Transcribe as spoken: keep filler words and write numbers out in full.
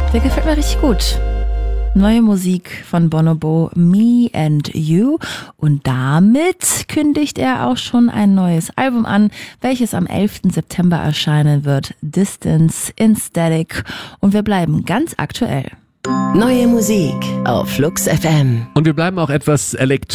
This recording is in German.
Der gefällt mir richtig gut. Neue Musik von Bonobo, Me and You. Und damit kündigt er auch schon ein neues Album an, welches am elften September erscheinen wird. Distance in Static. Und wir bleiben ganz aktuell. Neue Musik auf Flux F M. Und wir bleiben auch etwas elektronisch.